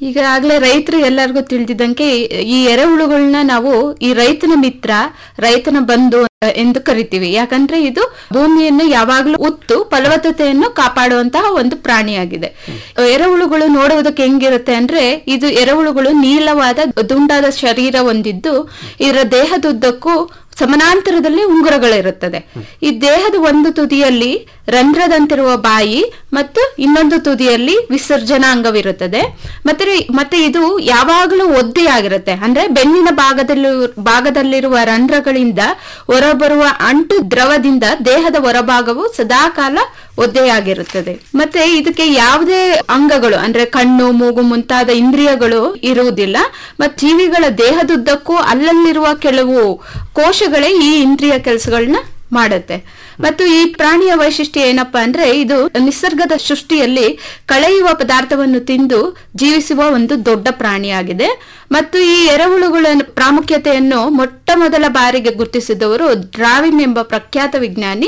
ಈಗಾಗಲೇ ರೈತರು ಎಲ್ಲರಿಗೂ ತಿಳಿದಿದ್ದಂಗೆ ಈ ಎರೆಹುಳುಗಳನ್ನ ನಾವು ಈ ರೈತನ ಮಿತ್ರ, ರೈತನ ಬಂಧು ಎಂದು ಕರಿತೀವಿ. ಯಾಕಂದ್ರೆ ಇದು ಭೂಮಿಯನ್ನು ಯಾವಾಗ್ಲೂ ಉತ್ತು ಫಲವತ್ತತೆಯನ್ನು ಕಾಪಾಡುವಂತಹ ಒಂದು ಪ್ರಾಣಿಯಾಗಿದೆ. ಎರೆಹುಳುಗಳು ನೋಡುವುದಕ್ಕೆ ಹೆಂಗಿರುತ್ತೆ ಅಂದ್ರೆ, ಇದು ಎರೆಹುಳುಗಳು ನೀಲವಾದ ದುಂಡಾದ ಶರೀರ ಹೊಂದಿದ್ದು ಇದರ ದೇಹದುದ್ದಕ್ಕೂ ಸಮಾನಾಂತರದಲ್ಲಿ ಉಂಗುರಗಳಿರುತ್ತದೆ. ಈ ದೇಹದ ಒಂದು ತುದಿಯಲ್ಲಿ ರಂಧ್ರದಂತಿರುವ ಬಾಯಿ ಮತ್ತು ಇನ್ನೊಂದು ತುದಿಯಲ್ಲಿ ವಿಸರ್ಜನಾ ಅಂಗವಿರುತ್ತದೆ. ಮತ್ತೆ ಇದು ಯಾವಾಗಲೂ ಒದ್ದೆಯಾಗಿರುತ್ತೆ. ಅಂದ್ರೆ ಬೆನ್ನಿನ ಭಾಗದಲ್ಲಿರುವ ರಂಧ್ರಗಳಿಂದ ಹೊರಬರುವ ಅಂಟು ದ್ರವದಿಂದ ದೇಹದ ಹೊರಭಾಗವು ಸದಾಕಾಲ ಒದ್ದೆಯಾಗಿರುತ್ತದೆ. ಮತ್ತೆ ಇದಕ್ಕೆ ಯಾವುದೇ ಅಂಗಗಳು ಅಂದ್ರೆ ಕಣ್ಣು, ಮೂಗು ಮುಂತಾದ ಇಂದ್ರಿಯಗಳು ಇರುವುದಿಲ್ಲ. ಮತ್ತು ಜೀವಿಗಳ ದೇಹದುದ್ದಕ್ಕೂ ಅಲ್ಲಲ್ಲಿರುವ ಕೆಲವು ಕೋಶಗಳೇ ಈ ಇಂದ್ರಿಯ ಕೆಲಸಗಳನ್ನ ಮಾಡುತ್ತೆ. ಮತ್ತು ಈ ಪ್ರಾಣಿಯ ವೈಶಿಷ್ಟ್ಯ ಏನಪ್ಪಾ ಅಂದ್ರೆ, ಇದು ನಿಸರ್ಗದ ಸೃಷ್ಟಿಯಲ್ಲಿ ಕಳೆಯುವ ಪದಾರ್ಥವನ್ನು ತಿಂದು ಜೀವಿಸುವ ಒಂದು ದೊಡ್ಡ ಪ್ರಾಣಿಯಾಗಿದೆ. ಮತ್ತು ಈ ಎರೆಹುಳುಗಳ ಪ್ರಾಮುಖ್ಯತೆಯನ್ನು ಮೊಟ್ಟ ಮೊದಲ ಬಾರಿಗೆ ಗುರುತಿಸಿದವರು ಡಾರ್ವಿನ್ ಎಂಬ ಪ್ರಖ್ಯಾತ ವಿಜ್ಞಾನಿ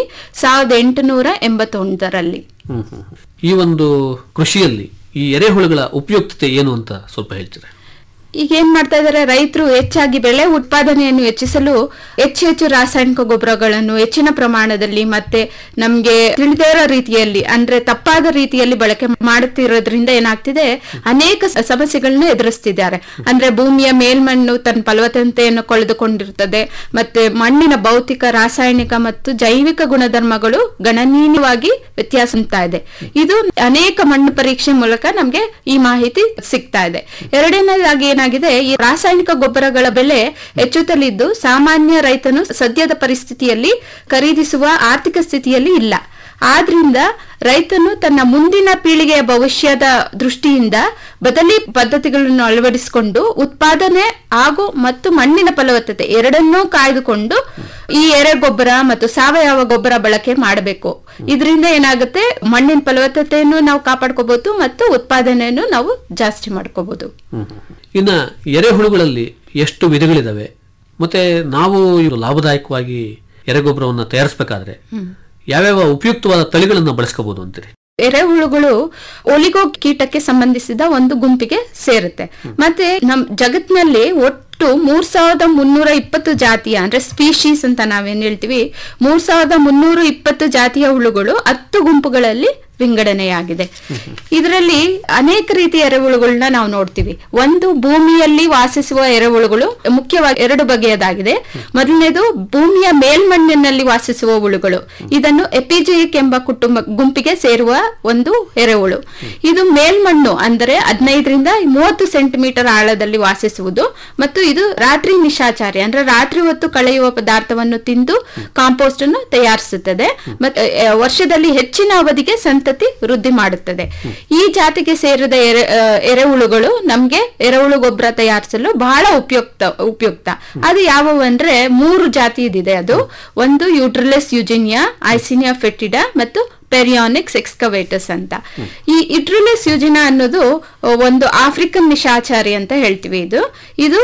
1881ರಲ್ಲಿ. ಈ ಒಂದು ಕೃಷಿಯಲ್ಲಿ ಈ ಎರೆಹುಳುಗಳ ಉಪಯುಕ್ತತೆ ಏನು ಅಂತ ಸ್ವಲ್ಪ ಹೇಳ್ತೀರಾ? ಈಗ ಏನ್ ಮಾಡ್ತಾ ಇದಾರೆ ರೈತರು, ಹೆಚ್ಚಾಗಿ ಬೆಳೆ ಉತ್ಪಾದನೆಯನ್ನು ಹೆಚ್ಚಿಸಲು ಹೆಚ್ಚು ರಾಸಾಯನಿಕ ಗೊಬ್ಬರಗಳನ್ನು ಹೆಚ್ಚಿನ ಪ್ರಮಾಣದಲ್ಲಿ ಮತ್ತೆ ನಮ್ಗೆ ತಿಳಿದೇ ಇರೋ ರೀತಿಯಲ್ಲಿ ಅಂದ್ರೆ ತಪ್ಪಾದ ರೀತಿಯಲ್ಲಿ ಬಳಕೆ ಮಾಡುತ್ತಿರೋದ್ರಿಂದ ಏನಾಗ್ತಿದೆ, ಅನೇಕ ಸಮಸ್ಯೆಗಳನ್ನ ಎದುರಿಸ್ತಿದ್ದಾರೆ. ಅಂದ್ರೆ ಭೂಮಿಯ ಮೇಲ್ಮಣ್ಣು ತನ್ನ ಫಲವತ್ತತೆಯನ್ನು ಕಳೆದುಕೊಂಡಿರುತ್ತದೆ. ಮತ್ತೆ ಮಣ್ಣಿನ ಭೌತಿಕ, ರಾಸಾಯನಿಕ ಮತ್ತು ಜೈವಿಕ ಗುಣಧರ್ಮಗಳು ಗಣನೀಯವಾಗಿ ವ್ಯತ್ಯಾಸ ಇದೆ. ಇದು ಅನೇಕ ಮಣ್ಣು ಪರೀಕ್ಷೆ ಮೂಲಕ ನಮ್ಗೆ ಈ ಮಾಹಿತಿ ಸಿಗ್ತಾ ಇದೆ. ಎರಡನೇದಾಗಿ ಏನಾಗಿದೆ, ಈ ರಾಸಾಯನಿಕ ಗೊಬ್ಬರಗಳ ಬೆಲೆ ಹೆಚ್ಚುತ್ತಲಿದ್ದು ಸಾಮಾನ್ಯ ರೈತನು ಸದ್ಯದ ಪರಿಸ್ಥಿತಿಯಲ್ಲಿ ಖರೀದಿಸುವ ಆರ್ಥಿಕ ಸ್ಥಿತಿಯಲ್ಲಿ ಇಲ್ಲ. ಆದ್ರಿಂದ ರೈತನು ತನ್ನ ಮುಂದಿನ ಪೀಳಿಗೆಯ ಭವಿಷ್ಯದ ದೃಷ್ಟಿಯಿಂದ ಬದಲಿ ಪದ್ಧತಿಗಳನ್ನು ಅಳವಡಿಸಿಕೊಂಡು ಉತ್ಪಾದನೆ ಹಾಗೂ ಮತ್ತು ಮಣ್ಣಿನ ಫಲವತ್ತತೆ ಎರಡನ್ನೂ ಕಾಯ್ದುಕೊಂಡು ಈ ಎರೆಗೊಬ್ಬರ ಮತ್ತು ಸಾವಯವ ಗೊಬ್ಬರ ಬಳಕೆ ಮಾಡಬೇಕು. ಇದರಿಂದ ಏನಾಗುತ್ತೆ, ಮಣ್ಣಿನ ಫಲವತ್ತತೆಯನ್ನು ನಾವು ಕಾಪಾಡ್ಕೋಬಹುದು ಮತ್ತು ಉತ್ಪಾದನೆಯನ್ನು ನಾವು ಜಾಸ್ತಿ ಮಾಡ್ಕೋಬಹುದು. ಇನ್ನ ಎರೆಹುಳುಗಳಲ್ಲಿ ಎಷ್ಟು ವಿಧಗಳಿದಾವೆ, ಮತ್ತೆ ನಾವು ಇದು ಲಾಭದಾಯಕವಾಗಿ ಎರೆಗೊಬ್ಬರವನ್ನು ತಯಾರಿಸಬೇಕಾದ್ರೆ ಯಾವ್ಯಾವ ಉಪಯುಕ್ತವಾದ ತಳಿಗಳನ್ನ ಬಳಸ್ಕೋಬಹುದು ಅಂತೀರಿ? ಎರೆಹುಳುಗಳು ಒಲಿಗೋ ಕೀಟಕ್ಕೆ ಸಂಬಂಧಿಸಿದ ಒಂದು ಗುಂಪಿಗೆ ಸೇರುತ್ತೆ. ಮತ್ತೆ ನಮ್ ಜಗತ್ತಿನಲ್ಲಿ ಒಟ್ಟು 3320 ಜಾತಿಯ ಅಂದ್ರೆ ಸ್ಪೀಶೀಸ್ ಅಂತ ನಾವೇನ್ ಹೇಳ್ತೀವಿ, 3320 ಜಾತಿಯ ಹುಳುಗಳು 10 ಗುಂಪುಗಳಲ್ಲಿ ವಿಂಗಡಣೆಯಾಗಿದೆ. ಇದರಲ್ಲಿ ಅನೇಕ ರೀತಿಯ ಎರೆಹುಳುಗಳನ್ನ ನಾವು ನೋಡ್ತೀವಿ. ಒಂದು, ಭೂಮಿಯಲ್ಲಿ ವಾಸಿಸುವ ಎರೆಹುಳುಗಳು ಮುಖ್ಯವಾಗಿ 2 ಬಗೆಯದಾಗಿದೆ. ಮೊದಲನೇದು ಭೂಮಿಯ ಮೇಲ್ಮಣ್ಣಿನಲ್ಲಿ ವಾಸಿಸುವ ಹುಳುಗಳು. ಇದನ್ನು ಎಪಿಜಯಿಕ್ ಎಂಬ ಗುಂಪಿಗೆ ಸೇರುವ ಒಂದು ಎರೆಹುಳು. ಇದು ಮೇಲ್ಮಣ್ಣು ಅಂದರೆ 15ರಿಂದ 30 ಸೆಂಟಿಮೀಟರ್ ಆಳದಲ್ಲಿ ವಾಸಿಸುವುದು. ಮತ್ತು ಇದು ರಾತ್ರಿ ನಿಶಾಚಾರಿ ಅಂದ್ರೆ ರಾತ್ರಿ ಹೊತ್ತು ಕಳೆಯುವ ಪದಾರ್ಥವನ್ನು ತಿಂದು ಕಾಂಪೋಸ್ಟ್ ಅನ್ನು ತಯಾರಿಸುತ್ತದೆ. ಮತ್ತೆ ವರ್ಷದಲ್ಲಿ ಹೆಚ್ಚಿನ ಅವಧಿಗೆ ಸಂತತಿ ವೃದ್ಧಿ ಮಾಡುತ್ತದೆ. ಈ ಜಾತಿಗೆ ಸೇರಿದ ಎರೆಹುಳುಗಳು ನಮ್ಗೆ ಎರೆಹುಳು ಗೊಬ್ಬರ ತಯಾರಿಸಲು ಬಹಳ ಉಪಯುಕ್ತ. ಅದು ಯಾವುವು ಅಂದ್ರೆ 3 ಜಾತಿ ಇದೆ. ಅದು ಒಂದು ಯೂಟ್ರಿಲಿಸ್ ಯುಜಿನಿಯಾ, ಐಸಿನಿಯಾ ಫೆಟಿಡಾ ಮತ್ತು ಪೆರಿಯಾನಿಕ್ಸ್ ಎಕ್ಸ್ಕವೇಟಸ್ ಅಂತ. ಈ ಯುಟ್ರಿಲಿಸ್ ಯುಜಿನಾ ಅನ್ನೋದು ಒಂದು ಆಫ್ರಿಕನ್ ನಿಶಾಚಾರಿ ಅಂತ ಹೇಳ್ತೀವಿ. ಇದು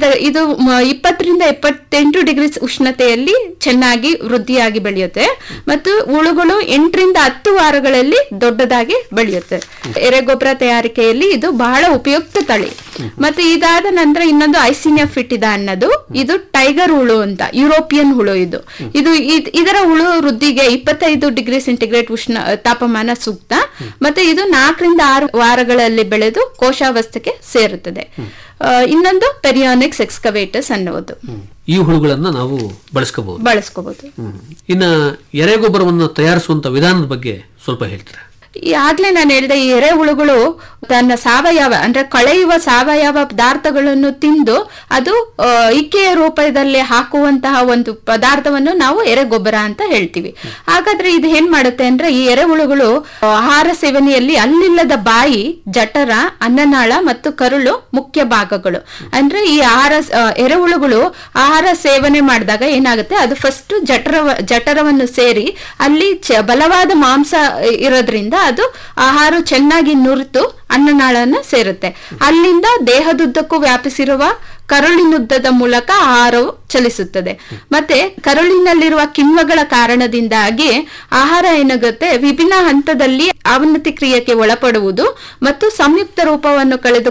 20ರಿಂದ 78 ಡಿಗ್ರಿ ಉಷ್ಣತೆಯಲ್ಲಿ ಚೆನ್ನಾಗಿ ವೃದ್ಧಿಯಾಗಿ ಬೆಳೆಯುತ್ತೆ. ಮತ್ತು ಹುಳುಗಳು 8ರಿಂದ 10 ವಾರಗಳಲ್ಲಿ ದೊಡ್ಡದಾಗಿ ಬೆಳೆಯುತ್ತೆ. ಎರೆಗೊಬ್ಬರ ತಯಾರಿಕೆಯಲ್ಲಿ ಇದು ಬಹಳ ಉಪಯುಕ್ತ ತಳಿ. ಮತ್ತೆ ಇದಾದ ನಂತರ ಇನ್ನೊಂದು ಐಸಿನಿಯಾ ಫಿಟಿಡಾ ಅನ್ನೋದು, ಇದು ಟೈಗರ್ ಹುಳು ಅಂತ, ಯುರೋಪಿಯನ್ ಹುಳು. ಇದರ ಹುಳು ವೃದ್ಧಿಗೆ 25 ಡಿಗ್ರಿ ಸೆಂಟಿಗ್ರೇಡ್ ತಾಪಮಾನ ಸೂಕ್ತ. ಮತ್ತೆ ಇದು 4ರಿಂದ 6 ವಾರಗಳಲ್ಲಿ ಬೆಳೆದು ಕೋಶಾವಸ್ಥೆಗೆ ಸೇರುತ್ತದೆ. ಇನ್ನೊಂದು ಪೆರಿಯಾನಿಕ್ಸ್ ಎಕ್ಸ್ಕವೇಟಸ್ ಅನ್ನುವುದು. ಈ ಹುಳುಗಳನ್ನ ನಾವು ಬಳಸ್ಕೋಬಹುದು. ಇನ್ನ ಎರೆಗೊಬ್ಬರವನ್ನು ತಯಾರಿಸುವಂತ ವಿಧಾನದ ಬಗ್ಗೆ ಸ್ವಲ್ಪ ಹೇಳ್ತೀರಾ? ಆಗ್ಲೇ ನಾನು ಹೇಳಿದೆ, ಈ ಎರೆಹುಳುಗಳು ತನ್ನ ಸಾವಯವ ಅಂದ್ರೆ ಕಳೆಯುವ ಸಾವಯವ ಪದಾರ್ಥಗಳನ್ನು ತಿಂದು ಅದು ಇಕ್ಕೆಯ ರೂಪದಲ್ಲಿ ಹಾಕುವಂತಹ ಒಂದು ಪದಾರ್ಥವನ್ನು ನಾವು ಎರೆಗೊಬ್ಬರ ಅಂತ ಹೇಳ್ತೀವಿ. ಹಾಗಾದ್ರೆ ಇದು ಏನ್ ಮಾಡುತ್ತೆ ಅಂದ್ರೆ, ಈ ಎರೆಹುಳುಗಳು ಆಹಾರ ಸೇವನೆಯಲ್ಲಿ ಅಲ್ಲಿಲ್ಲದ ಬಾಯಿ, ಜಠರ, ಅನ್ನನಾಳ ಮತ್ತು ಕರುಳು ಮುಖ್ಯ ಭಾಗಗಳು. ಅಂದ್ರೆ ಈ ಎರೆಹುಳುಗಳು ಆಹಾರ ಸೇವನೆ ಮಾಡಿದಾಗ ಏನಾಗುತ್ತೆ, ಅದು ಫಸ್ಟ್ ಜಠರವನ್ನು ಸೇರಿ ಅಲ್ಲಿ ಬಲವಾದ ಮಾಂಸ ಇರೋದ್ರಿಂದ ಅದು ಆಹಾರ ಚೆನ್ನಾಗಿ ನುರಿತು ಅನ್ನನಾಳನ್ನ ಸೇರುತ್ತೆ. ಅಲ್ಲಿಂದ ದೇಹದುದ್ದಕ್ಕೂ ವ್ಯಾಪಿಸಿರುವ ಕರುಳಿನುದ್ದದ ಮೂಲಕ ಆಹಾರವು ಚಲಿಸುತ್ತದೆ. ಮತ್ತೆ ಕರುಳಿನಲ್ಲಿರುವ ಕಿಣ್ವಗಳ ಕಾರಣದಿಂದಾಗಿ ಆಹಾರ ಏನಾಗುತ್ತೆ, ವಿಭಿನ್ನ ಹಂತದಲ್ಲಿ ಅವನತಿ ಕ್ರಿಯೆಗೆ ಒಳಪಡುವುದು ಮತ್ತು ಸಂಯುಕ್ತ ರೂಪವನ್ನು ಕಳೆದು